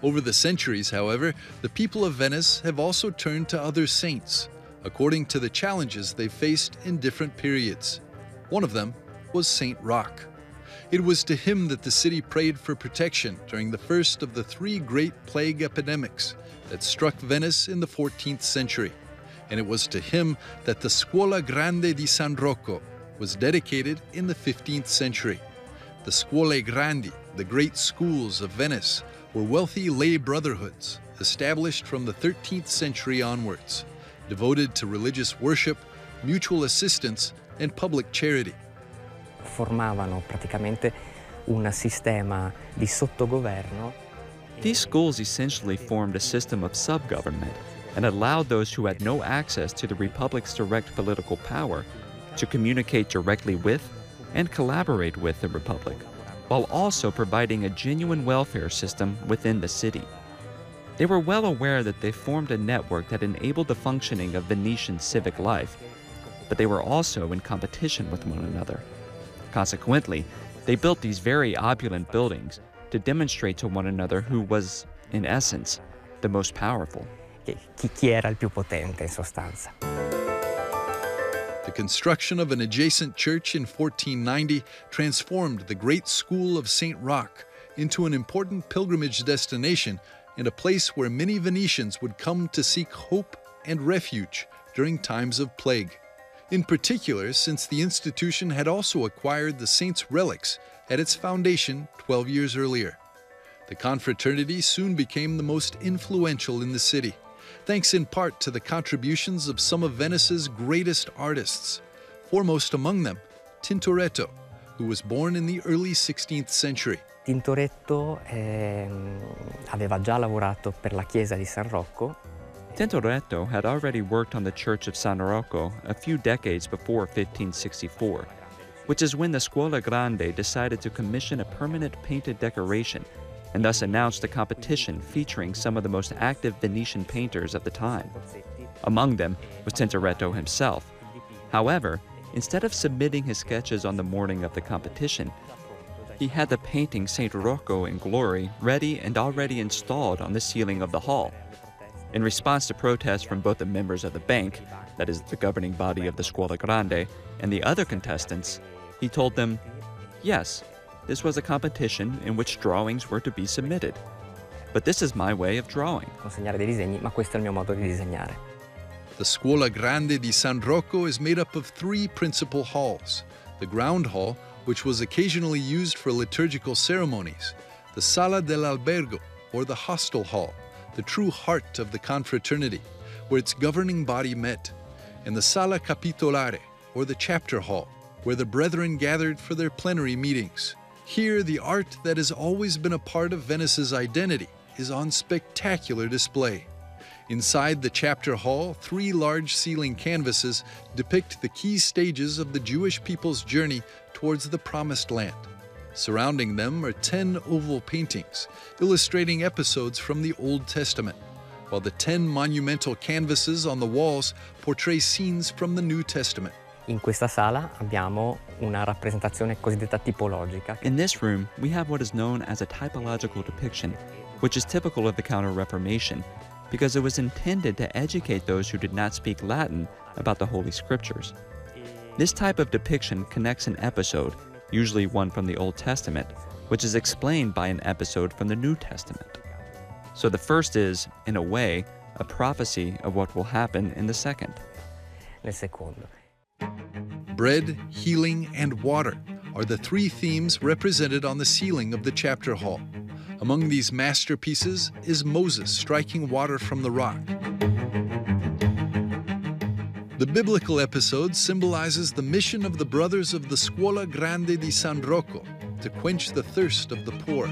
Over the centuries, however, the people of Venice have also turned to other saints, according to the challenges they faced in different periods. One of them was Saint Roch. It was to him that the city prayed for protection during the first of the three great plague epidemics that struck Venice in the 14th century. And it was to him that the Scuola Grande di San Rocco was dedicated in the 15th century. The Scuole Grandi, the great schools of Venice, were wealthy lay brotherhoods established from the 13th century onwards, devoted to religious worship, mutual assistance, and public charity. Formavano praticamente un sistema di sottogoverno. These schools essentially formed a system of sub-government and allowed those who had no access to the Republic's direct political power to communicate directly with and collaborate with the Republic, while also providing a genuine welfare system within the city. They were well aware that they formed a network that enabled the functioning of Venetian civic life, but they were also in competition with one another. Consequently, they built these very opulent buildings to demonstrate to one another who was, in essence, the most powerful. Chi era il più potente, in sostanza. The construction of an adjacent church in 1490 transformed the great school of St. Roch into an important pilgrimage destination and a place where many Venetians would come to seek hope and refuge during times of plague. In particular, since the institution had also acquired the saint's relics at its foundation 12 years earlier. The confraternity soon became the most influential in the city, thanks in part to the contributions of some of Venice's greatest artists, foremost among them Tintoretto, who was born in the early 16th century. Tintoretto aveva già lavorato per la chiesa di San Rocco. Tintoretto had already worked on the Church of San Rocco a few decades before 1564, which is when the Scuola Grande decided to commission a permanent painted decoration and thus announced a competition featuring some of the most active Venetian painters of the time. Among them was Tintoretto himself. However, instead of submitting his sketches on the morning of the competition, he had the painting St. Rocco in Glory ready and already installed on the ceiling of the hall. In response to protests from both the members of the bank, that is the governing body of the Scuola Grande, and the other contestants, he told them, yes, this was a competition in which drawings were to be submitted. But this is my way of drawing. Consegnare dei disegni, ma questo è il mio modo di disegnare. The Scuola Grande di San Rocco is made up of three principal halls. The ground hall, which was occasionally used for liturgical ceremonies, the Sala dell'Albergo, or the hostel hall, the true heart of the confraternity, where its governing body met, and the Sala Capitolare, or the chapter hall, where the brethren gathered for their plenary meetings. Here, the art that has always been a part of Venice's identity is on spectacular display. Inside the chapter hall, three large ceiling canvases depict the key stages of the Jewish people's journey towards the Promised Land. Surrounding them are 10 oval paintings, illustrating episodes from the Old Testament, while the 10 monumental canvases on the walls portray scenes from the New Testament. In questa sala abbiamo una rappresentazione cosiddetta tipologica. In this room, we have what is known as a typological depiction, which is typical of the Counter-Reformation, because it was intended to educate those who did not speak Latin about the Holy Scriptures. This type of depiction connects an episode, usually one from the Old Testament, which is explained by an episode from the New Testament. So the first is, in a way, a prophecy of what will happen in the second. Nel secondo. Bread, healing, and water are the three themes represented on the ceiling of the chapter hall. Among these masterpieces is Moses striking water from the rock. The biblical episode symbolizes the mission of the brothers of the Scuola Grande di San Rocco to quench the thirst of the poor.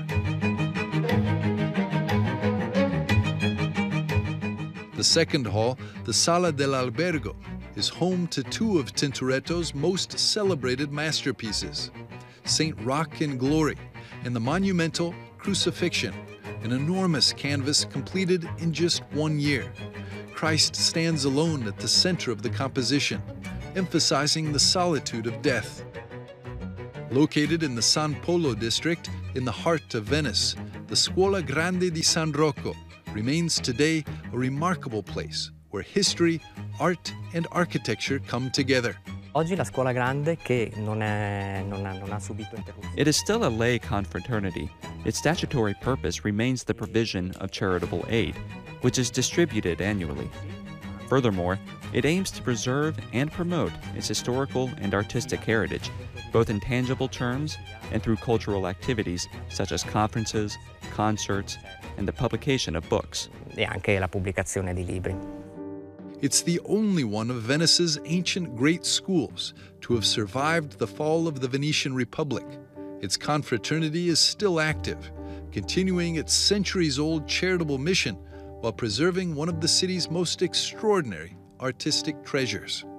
The second hall, the Sala dell'Albergo, is home to two of Tintoretto's most celebrated masterpieces, St. Roch in Glory and the monumental Crucifixion, an enormous canvas completed in just 1 year. Christ stands alone at the center of the composition, emphasizing the solitude of death. Located in the San Polo district, in the heart of Venice, the Scuola Grande di San Rocco remains today a remarkable place where history, art, and architecture come together. Oggi la Scuola Grande, che non ha subito interruzioni. It is still a lay confraternity. Its statutory purpose remains the provision of charitable aid, which is distributed annually. Furthermore, it aims to preserve and promote its historical and artistic heritage, both in tangible terms and through cultural activities such as conferences, concerts, and the publication of books. E anche la pubblicazione di libri. It's the only one of Venice's ancient great schools to have survived the fall of the Venetian Republic. Its confraternity is still active, continuing its centuries-old charitable mission while preserving one of the city's most extraordinary artistic treasures.